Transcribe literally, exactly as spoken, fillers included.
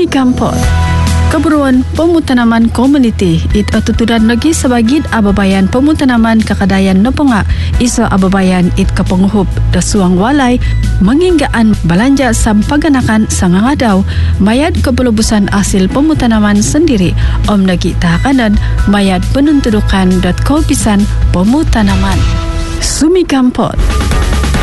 Sumigampot. Keburuan pemutanaman komuniti it atutudan lagi sebagit ababayan pemutanaman kekadayan nepengak iso ababayan it kepenguhup dasuang walai menginggaan belanja sampaganakan sangangadau mayat kepelubusan hasil pemutanaman sendiri om lagi tahakanan mayat penuntudukan dot ko pisan pemutanaman. Sumigampot.